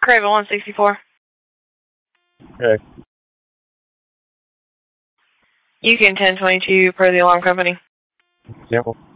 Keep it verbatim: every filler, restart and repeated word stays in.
Craven one sixty-four. Okay. You can ten twenty-two per the alarm company. Example.